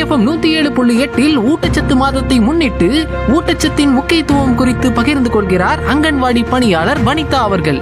FM 107.8 ஊட்டச்சத்து மாதத்தை முன்னிட்டு ஊட்டச்சத்தின் முக்கியத்துவம் குறித்து பகிர்ந்து கொள்கிறார் அங்கன்வாடி பணியாளர் வனிதா அவர்கள்.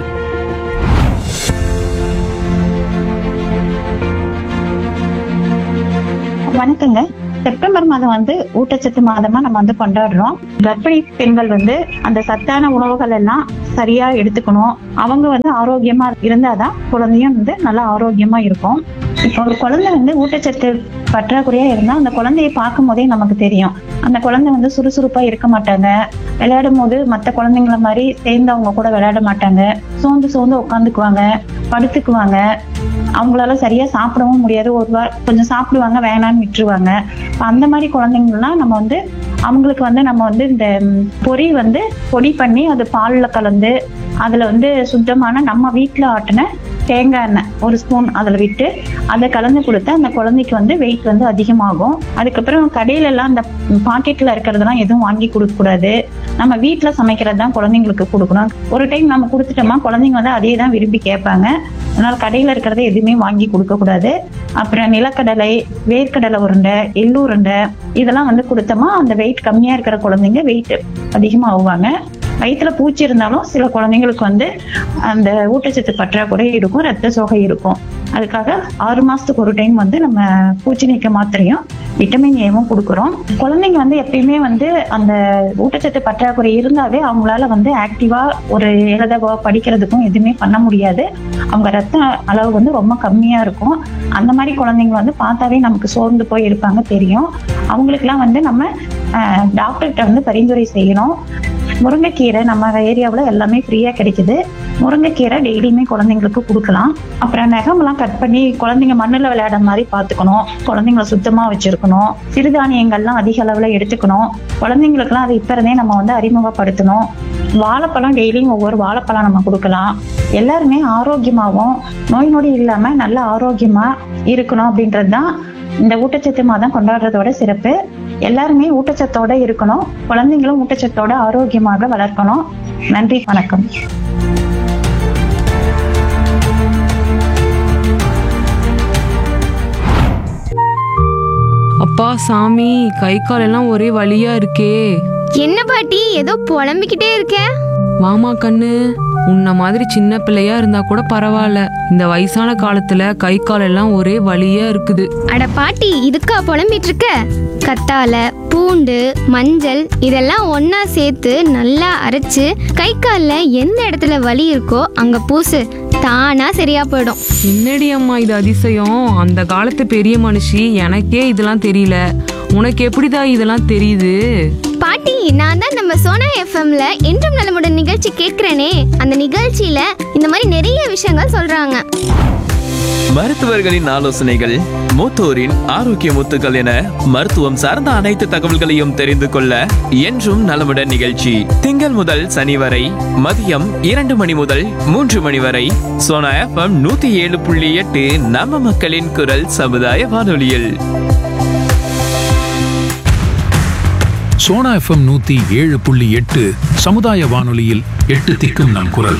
வணக்கங்க. செப்டம்பர் மாதம் ஊட்டச்சத்து மாதமா நம்ம கொண்டாடுறோம். கர்ப்பிணி பெண்கள் அந்த சத்தான உணவுகள் எல்லாம் சரியா எடுத்துக்கணும். அவங்க ஆரோக்கியமா இருந்தாதான் குழந்தையும் நல்லா ஆரோக்கியமா இருக்கும். இப்போ ஒரு குழந்தை ஊட்டச்சத்து பற்றாக்குறையா இருந்தா அந்த குழந்தைய பார்க்கும் போதே நமக்கு தெரியும். அந்த குழந்தை சுறுசுறுப்பா இருக்க மாட்டாங்க. விளையாடும் போது மற்ற குழந்தைங்கள மாதிரி சேர்ந்து அவங்க கூட விளையாட மாட்டாங்க. சோர்ந்து சோர்ந்து உட்காந்துக்குவாங்க, படுத்துக்குவாங்க. அவங்களால சரியா சாப்பிடவும் முடியாது. கொஞ்சம் சாப்பிடுவாங்க, வேணான்னு விட்டுருவாங்க. அந்த மாதிரி குழந்தைங்கலாம் நம்ம அவங்களுக்கு நம்ம இந்த பொடி பண்ணி அது பால்ல கலந்து அதுல சுத்தமான நம்ம வீட்டுல ஆட்டின தேங்காய் எண்ணெய் ஒரு ஸ்பூன் அதுல விட்டு அதை கலந்து கொடுத்தா அந்த குழந்தைக்கு வெயிட் அதிகமாகும். அதுக்கப்புறம் கடையில எல்லாம் அந்த பாக்கெட்ல இருக்கிறதெல்லாம் எதுவும் வாங்கி கொடுக்க கூடாது. நம்ம வீட்டுல சமைக்கிறது தான் குழந்தைங்களுக்கு கொடுக்கணும். ஒரு டைம் நம்ம கொடுத்துட்டோமா குழந்தைங்க அதே தான் விரும்பி கேட்பாங்க. அதனால கடையில இருக்கிறத எதுவுமே வாங்கி கொடுக்க கூடாது. அப்புறம் நிலக்கடலை, வேர்க்கடலை உருண்டை, எள்ளு உருண்டை இதெல்லாம் கொடுத்தோமா அந்த வெயிட் கம்மியா இருக்கிற குழந்தைங்க வெயிட் அதிகமா ஆகுவாங்க. வயிற்றுல பூச்சி இருந்தாலும் சில குழந்தைங்களுக்கு அந்த ஊட்டச்சத்து பற்றாக்குறை இருக்கும், ரத்த சோகை இருக்கும். அதுக்காக 6 மாசத்துக்கு ஒரு டைம் நம்ம பூச்சி நீக்க மாத்திரையும் விட்டமின் ஏவும் கொடுக்குறோம். குழந்தைங்க எப்பயுமே அந்த ஊட்டச்சத்து பற்றாக்குறை இருந்தாவே அவங்களால ஆக்டிவா ஒரு எழுதவோ படிக்கிறதுக்கும் எதுவுமே பண்ண முடியாது. அவங்க ரத்த அளவு ரொம்ப கம்மியா இருக்கும். அந்த மாதிரி குழந்தைங்க பார்த்தாவே நமக்கு சோர்ந்து போய் இருப்பாங்க தெரியும். அவங்களுக்குலாம் நம்ம டாக்டர்கிட்ட பரிந்துரை செய்யணும். முருங்கைக்கீரை நம்ம ஏரியாவில் எல்லாமே ஃப்ரீயா கிடைக்குது. முருங்கைக்கீரை டெய்லியுமே குழந்தைங்களுக்கு கொடுக்கலாம். அப்புறம் நகமெல்லாம் கட் பண்ணி குழந்தைங்க மண்ணுல விளையாட மாதிரி பார்த்துக்கணும். குழந்தைங்களை சுத்தமா வச்சிருக்கணும். சிறுதானியங்கள்லாம் அதிக அளவுல எடுத்துக்கணும். குழந்தைங்களுக்குலாம் அது இப்ப இருந்தே நம்ம அறிமுகப்படுத்தணும். வாழைப்பழம் டெய்லியும் ஒவ்வொரு வாழைப்பழம் நம்ம கொடுக்கலாம். எல்லாருமே ஆரோக்கியமாகவும் நோய் நொடி இல்லாம நல்ல ஆரோக்கியமா இருக்கணும் அப்படின்றதுதான் இந்த ஊட்டச்சத்து மாதம் கொண்டாடுறதோட சிறப்பு. எல்லாருமே ஊட்டச்சத்தோட இருக்கணும். குழந்தைங்களும் ஊட்டச்சத்தோட ஆரோக்கியமாக வளர்க்கணும். நன்றி, வணக்கம். அப்பா சாமி, கை கால் எல்லாம் ஒரே வலியா இருக்கே. என்ன பாட்டி ஏதோ புலம்பிக்கிட்டே இருக்க? வாமா கண்ணு, உன்ன மாதிரி சின்ன பிள்ளையா இருந்தா கூட பரவாயில்ல. இந்த வயசான காலத்துல கை கால் எல்லாம் ஒரே வலியா இருக்குது. அட பாட்டி, இதுக்கா புலம்பிட்டு இருக்க? கத்தாழை, பூண்டு, மஞ்சள் இதெல்லாம் ஒன்னா சேர்த்து நல்லா அரைச்சு கை கால்ல எந்த இடத்துல வலி இருக்கோ அங்க பூசு, தானா சரியா போயிடும். என்னடி அம்மா இது அதிசயம்? அந்த காலத்து பெரிய மனுஷி, எனக்கே இதெல்லாம் தெரியல. உனக்கு எப்படிதான் இதெல்லாம் தெரியுது? பாட்டி, நான் தான் நம்ம சோனா எஃப்எம்ல என்றும் நலமுடன் நிகழ்ச்சி கேட்கிறேனே. அந்த நிகழ்ச்சியில இந்த மாதிரி நிறைய விஷயங்கள் சொல்றாங்க. மருத்துவர்களின் ஆலோசனைகள், மூத்தோரின் ஆரோக்கிய முத்துக்கள் என மருத்துவம் சார்ந்த அனைத்து தகவல்களையும் தெரிந்து கொள்ள என்றும் நலமுடன் நிகழ்ச்சி திங்கள் முதல் சனி வரை மதியம் 2 மணி முதல் 3 மணி வரை சோனா எஃப்எம் 107.8 நம்ம மக்களின் குரல் சமுதாய வானொலியில். சோனா எஃப்எம் 107.8 சமுதாய வானொலியில் 8 திக்கும் நம் குரல்.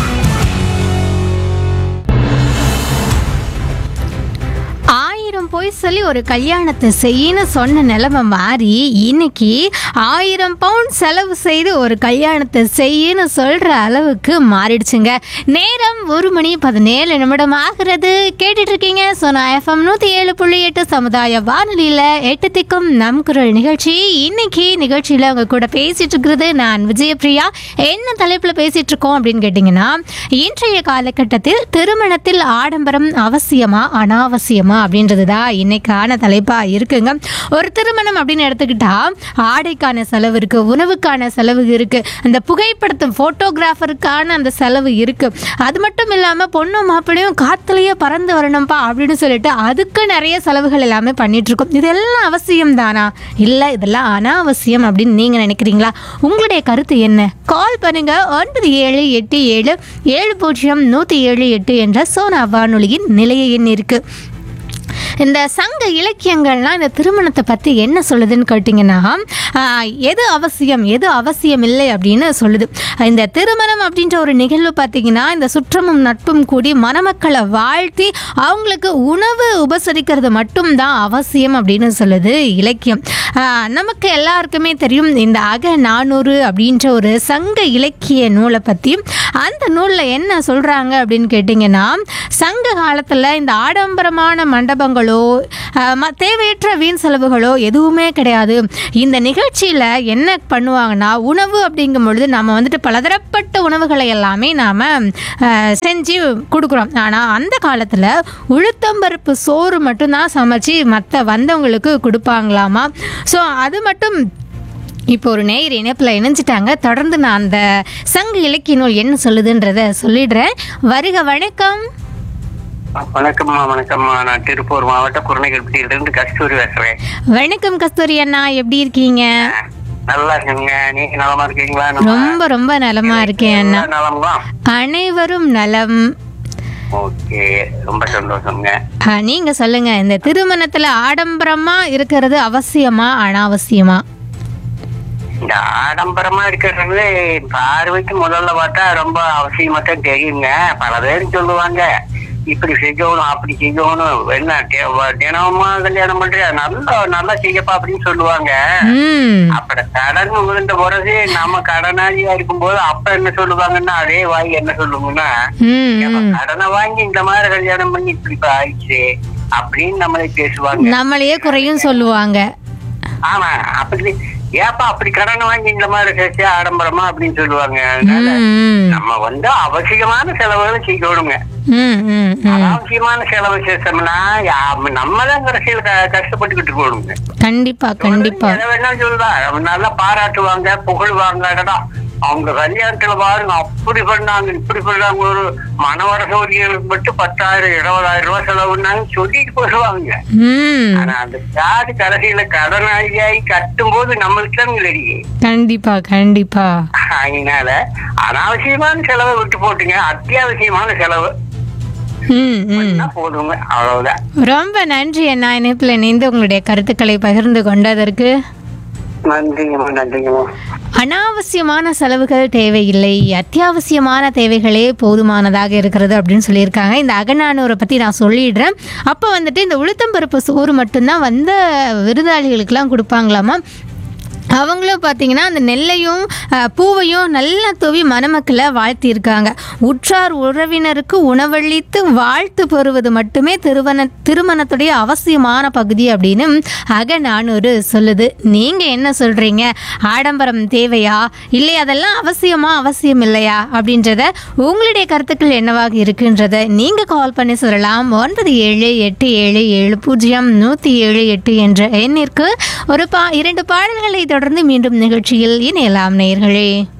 போய் சொல்லி ஒரு கல்யாணத்தை செய்யன்னு சொன்ன நிலைமை மாறி இன்னைக்கு 1000 பவுண்ட் செலவு செய்து ஒரு கல்யாணத்தை செய்யன்னு சொல்ற அளவுக்கு மாறிடுச்சுங்க. நேரம் 1:17 ஆகிறது. கேட்டுட்டு இருக்கீங்க சோனா எஃப்எம் 107.8 சமுதாய வானொலியில 8 திக்கும் நம் குரல் நிகழ்ச்சி. இன்னைக்கு நிகழ்ச்சியில உங்க கூட பேசிட்டு இருக்கிறது நான் விஜயபிரியா. என்ன தலைப்புல பேசிட்டு இருக்கோம் அப்படின்னு கேட்டீங்கன்னா, இன்றைய காலகட்டத்தில் திருமணத்தில் ஆடம்பரம் அவசியமா அனாவசியமா அப்படின்றதுதான் இன்னைக்கான தலைப்பா இருக்குங்க. ஒரு திருமணம் அப்படின்னு எடுத்துக்கிட்டா ஆடைக்கான செலவு இருக்கு, உணவுக்கான செலவு இருக்கு, அந்த புகைப்படத்தும் போட்டோகிராஃபருக்கான அந்த செலவு இருக்கு. அது மட்டும் இல்லாம பொண்ணும் மாப்பிள்ளையும் காத்துலயே பறந்து வரணும்பா அப்படின்னு சொல்லிட்டு அதுக்கு நிறைய செலவுகள் எல்லாமே பண்ணிட்டு இருக்கோம். இதெல்லாம் அவசியம் தானா, இல்ல இதெல்லாம் அனாவசியம் அப்படின்னு நீங்க நினைக்கிறீங்களா? உங்களுடைய கருத்து என்ன? கால் பண்ணுங்க 9787700178 என்ற சோனா வானொலியின் நிலைய எண் இருக்கு. இந்த சங்க இலக்கியங்கள்லாம் இந்த திருமணத்தை பற்றி என்ன சொல்லுதுன்னு கேட்டிங்கன்னா எது அவசியம் இல்லை அப்படின்னு சொல்லுது. இந்த திருமணம் அப்படின்ற ஒரு நிகழ்வு பார்த்தீங்கன்னா இந்த சுற்றமும் நட்பும் கூடி மணமக்களை வாழ்த்தி அவங்களுக்கு உணவு உபசரிக்கிறது மட்டும்தான் அவசியம் அப்படின்னு சொல்லுது இலக்கியம். நமக்கு எல்லாருக்குமே தெரியும் இந்த அகநானூறு அப்படின்ற ஒரு சங்க இலக்கிய நூலை பற்றி. அந்த நூலில் என்ன சொல்கிறாங்க அப்படின்னு கேட்டிங்கன்னா, சங்க காலத்தில் இந்த ஆடம்பரமான மண்டபங்களோ தேவையற்ற வீண் செலவுகளோ எதுவுமே கிடையாது. இந்த நிகழ்ச்சியில் என்ன பண்ணுவாங்கன்னா, உணவு அப்படிங்கும் பொழுது நம்ம வந்துட்டு பலதரப்பட்ட உணவுகளை எல்லாமே நாம் செஞ்சு கொடுக்குறோம். ஆனால் அந்த காலத்தில் உளுத்தம்பருப்பு சோறு மட்டும்தான் சமைச்சு மற்ற வந்தவங்களுக்கு கொடுப்பாங்களாமா. ஸோ அது மட்டும் இப்போ ஒரு நேயர் இணைப்பில் இணைஞ்சிட்டாங்க. தொடர்ந்து நான் அந்த சங்க இலக்கிய நூல் என்ன சொல்லுதுன்றத சொல்லிடுறேன். வருக. வணக்கம். வணக்கம்மா. வணக்கம்மா. நான் திருப்பூர் மாவட்டம் குருணைகள்பட்டியிலிருந்து கஸ்தூரி பேசுறேன். வணக்கம் கஸ்தூரி அண்ணா, எப்படி இருக்கீங்க? நல்லா இருக்குங்க. நீங்க நலமா இருக்கீங்களா? ரொம்ப ரொம்ப நலமா இருக்கேன் அண்ணா. நலமா? அனைவரும் நலம். ஓகே, ரொம்ப சந்தோஷங்க. நீங்க சொல்லுங்க, இந்த திருமணத்துல ஆடம்பரமா இருக்கிறது அவசியமா அனாவசியமா? இந்த ஆடம்பரமா இருக்கிறது பார்வைக்கு முதல்ல பார்த்தா ரொம்ப அவசியமா தான் தெரியுங்க. பல பேரும் சொல்லுவாங்க இப்படி செய்யணும் அப்படி செய்யணும், என்ன தினமா கல்யாணம் பண்றியா, நல்லா செய்யப்பா அப்படின்னு சொல்லுவாங்க. அப்படி கடன் விழுந்த பிறகு நம்ம கடனாளியா இருக்கும்போது அப்ப என்ன சொல்லுவாங்கன்னா, அதே வாங்கி என்ன சொல்லுவாங்கன்னா, கடனை வாங்கி இந்த மாதிரி கல்யாணம் பண்ணி இப்படி ஆயிடுச்சு அப்படின்னு நம்மளே பேசுவாங்க, நம்மளையே குறையும் சொல்லுவாங்க. ஆமா, அப்படி ஏப்பா அப்படி கடனை வாங்கி இந்த மாதிரி சேர்த்து ஆடம்பரமா அப்படின்னு சொல்லுவாங்க. அதனால நம்ம அவசியமான செலவுகளை செய்யணுங்க. அனாவசியமான செலவு சேர்த்தோம்னா நம்மதான் கடைசியில் கஷ்டப்பட்டுக்கிட்டு இருக்கணுங்க. கண்டிப்பா கண்டிப்பா. எதை வேணாலும் சொல்லுவாங்க, நல்லா பாராட்டுவாங்க, புகழ்வாங்க. அவங்க கல்யாணத்துல பாருங்க அப்படி பண்ணாங்க இப்படி பண்ணாங்க, ஒரு மனவர சௌரியங்களுக்கு மட்டும் 10,000 20,000 ரூபாய் செலவுனாங்க சொல்லிட்டு போடுவாங்க. ஆனா அந்த ஜாதி கடைசியில கடனாளியாகி கட்டும் போது நம்மளுக்கு தான் தெரியும். கண்டிப்பா கண்டிப்பா. அதனால அனாவசியமான செலவை விட்டு போட்டுங்க, அத்தியாவசியமான செலவு போடுங்க, அவ்வளவுதான். ரொம்ப நன்றி அண்ணா, இணைப்பில் இணைந்து உங்களுடைய கருத்துக்களை பகிர்ந்து கொண்டதற்கு. நன்றிங்கம்மா. நன்றிங்கம்மா. அனாவசியமான செலவுகள் தேவையில்லை, அத்தியாவசியமான தேவைகளே போதுமானதாக இருக்கிறது அப்படின்னு சொல்லியிருக்காங்க. இந்த அகநானூரை பற்றி நான் சொல்லிடுறேன். அப்போ வந்துட்டு இந்த உளுத்தம்பருப்பு சோறு மட்டும்தான் வந்த விருந்தாளிகளுக்கெல்லாம் கொடுப்பாங்களாமா. அவங்களும் பார்த்தீங்கன்னா அந்த நெல்லையும் பூவையும் நல்லா தூவி மணமக்களை வாழ்த்தியிருக்காங்க. உற்றார் உறவினருக்கு உணவளித்து வாழ்த்து பெறுவது மட்டுமே திருமணத்துடைய அவசியமான பகுதி அப்படின்னு அகநானூறு சொல்லுது. நீங்கள் என்ன சொல்கிறீங்க? ஆடம்பரம் தேவையா, இல்லை அதெல்லாம் அவசியம் இல்லையா அப்படின்றத உங்களுடைய கருத்துக்கள் என்னவாக இருக்குன்றத நீங்கள் கால் பண்ணி சொல்லலாம். 9787700178 என்ற எண்ணிற்கு 2 பாடல்களை தொடர்ந்து மீண்டும் நிகழ்ச்சியில் இணையலாம் நேயர்களே.